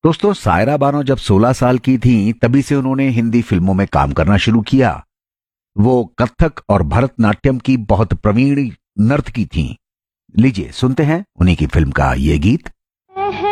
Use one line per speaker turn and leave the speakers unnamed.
दोस्तों, सायरा बानो जब 16 साल की थीं, तभी से उन्होंने हिंदी फिल्मों में काम करना शुरू किया। वो कथक और भरतनाट्यम की बहुत प्रवीण नर्तकी थीं। लीजिए सुनते हैं उन्हीं की फिल्म का ये गीत।